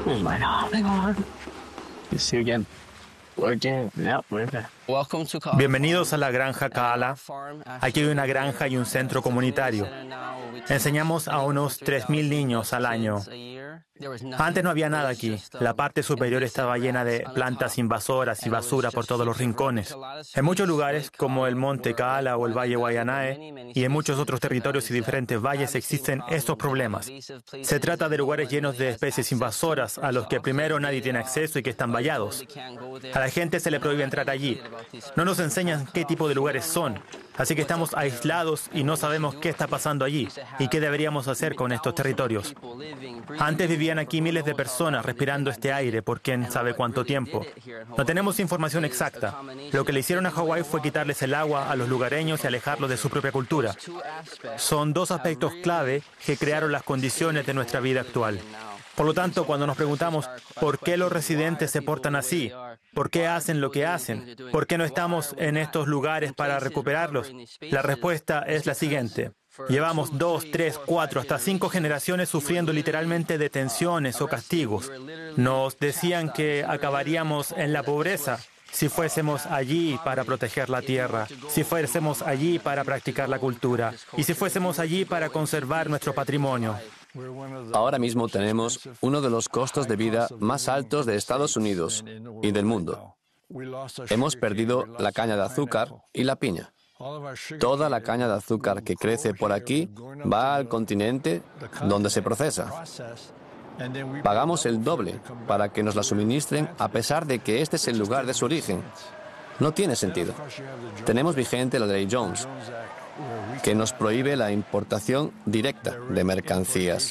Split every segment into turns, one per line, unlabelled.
Oh my God, hang on. You see again. Working. Yep, we're there.
Bienvenidos a la granja Kaala. Aquí hay una granja y un centro comunitario. Enseñamos a unos 3.000 niños al año. Antes no había nada aquí. La parte superior estaba llena de plantas invasoras y basura por todos los rincones. En muchos lugares, como el Monte Kaala o el Valle Waianae, y en muchos otros territorios y diferentes valles existen estos problemas. Se trata de lugares llenos de especies invasoras a los que primero nadie tiene acceso y que están vallados. A la gente se le prohíbe entrar allí. No nos enseñan qué tipo de lugares son, así que estamos aislados y no sabemos qué está pasando allí y qué deberíamos hacer con estos territorios. Antes vivían aquí miles de personas respirando este aire por quién sabe cuánto tiempo. No tenemos información exacta. Lo que le hicieron a Hawái fue quitarles el agua a los lugareños y alejarlos de su propia cultura. Son dos aspectos clave que crearon las condiciones de nuestra vida actual. Por lo tanto, cuando nos preguntamos por qué los residentes se portan así, por qué hacen lo que hacen, por qué no estamos en estos lugares para recuperarlos, la respuesta es la siguiente. Llevamos 2, 3, 4, hasta 5 generaciones sufriendo literalmente detenciones o castigos. Nos decían que acabaríamos en la pobreza si fuésemos allí para proteger la tierra, si fuésemos allí para practicar la cultura y si fuésemos allí para conservar nuestro patrimonio.
Ahora mismo tenemos uno de los costos de vida más altos de Estados Unidos y del mundo. Hemos perdido la caña de azúcar y la piña. Toda la caña de azúcar que crece por aquí va al continente donde se procesa. Pagamos el doble para que nos la suministren a pesar de que este es el lugar de su origen. No tiene sentido. Tenemos vigente la ley Jones, que nos prohíbe la importación directa de mercancías.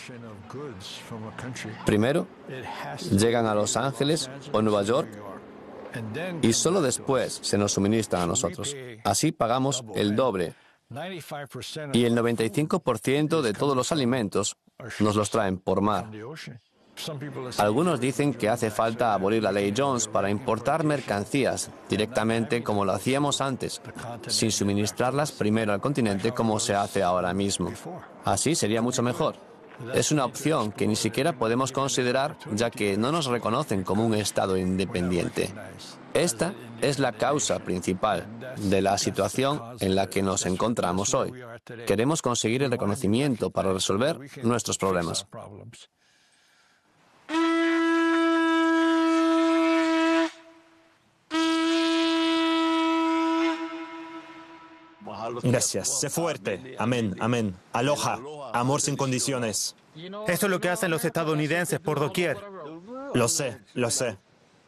Primero, llegan a Los Ángeles o Nueva York y solo después se nos suministran a nosotros. Así pagamos el doble y el 95% de todos los alimentos nos los traen por mar. Algunos dicen que hace falta abolir la ley Jones para importar mercancías directamente como lo hacíamos antes, sin suministrarlas primero al continente como se hace ahora mismo. Así sería mucho mejor. Es una opción que ni siquiera podemos considerar ya que no nos reconocen como un Estado independiente. Esta es la causa principal de la situación en la que nos encontramos hoy. Queremos conseguir el reconocimiento para resolver nuestros problemas.
Gracias. Sé fuerte. Amén, amén. Aloha. Amor sin condiciones.
Esto es lo que hacen los estadounidenses por doquier.
Lo sé, lo sé.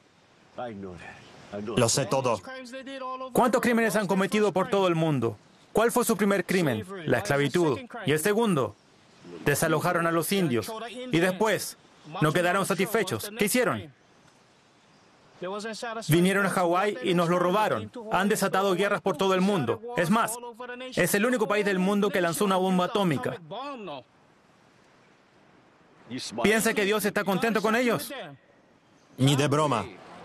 Lo sé todo.
¿Cuántos crímenes han cometido por todo el mundo? ¿Cuál fue su primer crimen? La esclavitud. ¿Y el segundo? Desalojaron a los indios. Y después, no quedaron satisfechos. ¿Qué hicieron? Vinieron a Hawái y nos lo robaron. Han desatado guerras por todo el mundo. Es más, es el único país del mundo que lanzó una bomba atómica. ¿Piensa que Dios está contento con ellos?
Ni de broma.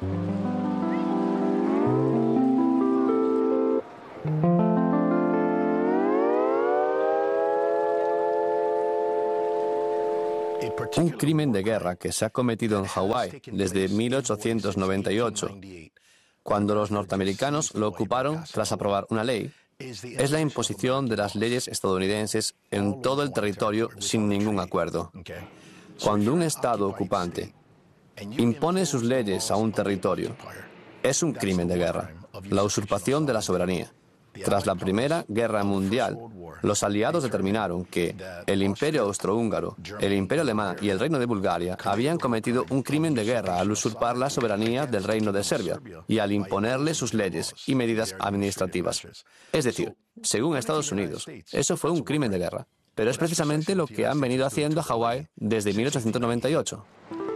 Un crimen de guerra que se ha cometido en Hawái desde 1898, cuando los norteamericanos lo ocuparon tras aprobar una ley, es la imposición de las leyes estadounidenses en todo el territorio sin ningún acuerdo. Cuando un Estado ocupante impone sus leyes a un territorio, es un crimen de guerra, la usurpación de la soberanía. Tras la Primera Guerra Mundial, los aliados determinaron que el Imperio Austrohúngaro, el Imperio Alemán y el Reino de Bulgaria habían cometido un crimen de guerra al usurpar la soberanía del Reino de Serbia y al imponerle sus leyes y medidas administrativas. Es decir, según Estados Unidos, eso fue un crimen de guerra. Pero es precisamente lo que han venido haciendo a Hawái desde 1898.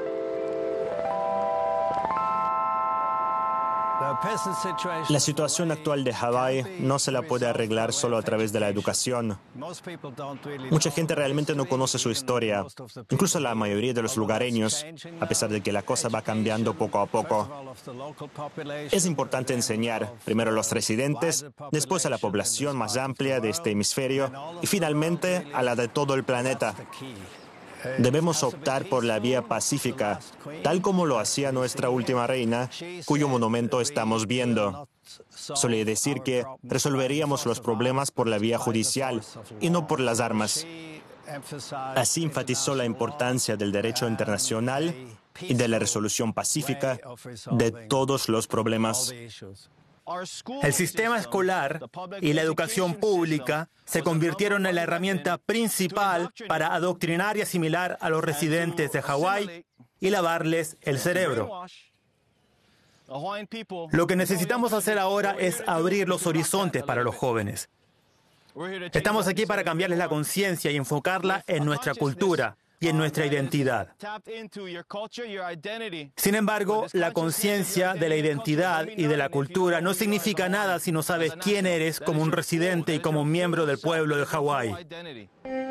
La situación actual de Hawái no se la puede arreglar solo a través de la educación. Mucha gente realmente no conoce su historia, incluso la mayoría de los lugareños, a pesar de que la cosa va cambiando poco a poco. Es importante enseñar primero a los residentes, después a la población más amplia de este hemisferio y finalmente a la de todo el planeta. Debemos optar por la vía pacífica, tal como lo hacía nuestra última reina, cuyo monumento estamos viendo. Solía decir que resolveríamos los problemas por la vía judicial y no por las armas. Así enfatizó la importancia del derecho internacional y de la resolución pacífica de todos los problemas.
El sistema escolar y la educación pública se convirtieron en la herramienta principal para adoctrinar y asimilar a los residentes de Hawái y lavarles el cerebro. Lo que necesitamos hacer ahora es abrir los horizontes para los jóvenes. Estamos aquí para cambiarles la conciencia y enfocarla en nuestra cultura y en nuestra identidad. Sin embargo, la conciencia de la identidad y de la cultura no significa nada si no sabes quién eres como un residente y como un miembro del pueblo de Hawái.